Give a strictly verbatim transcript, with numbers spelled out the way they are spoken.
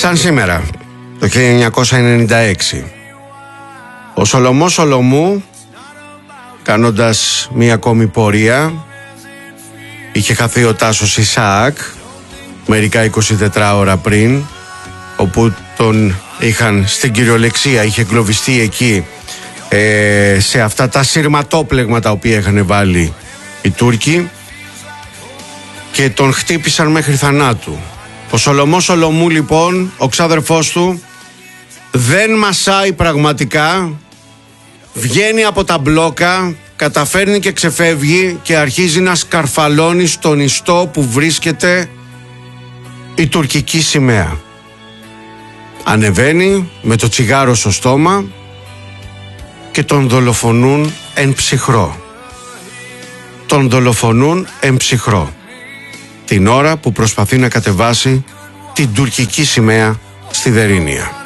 Σαν σήμερα, το χίλια εννιακόσια ενενήντα έξι, ο Σολομός Σολομού, κάνοντας μία ακόμη πορεία, είχε χαθεί ο Τάσος Ισαάκ μερικά εικοσιτετρά ώρα πριν, όπου τον είχαν στην κυριολεξία, είχε εγκλωβιστεί εκεί ε, σε αυτά τα σειρματόπλεγμα τα οποία είχαν βάλει οι Τούρκοι και τον χτύπησαν μέχρι θανάτου. Ο Σολομός Σολομού λοιπόν, ο ξάδερφός του, δεν μασάει πραγματικά, βγαίνει από τα μπλόκα, καταφέρνει και ξεφεύγει και αρχίζει να σκαρφαλώνει στον ιστό που βρίσκεται η τουρκική σημαία. Ανεβαίνει με το τσιγάρο στο στόμα και τον δολοφονούν εν ψυχρό. Τον δολοφονούν εν ψυχρό την ώρα που προσπαθεί να κατεβάσει την τουρκική σημαία στη Δερίνεια.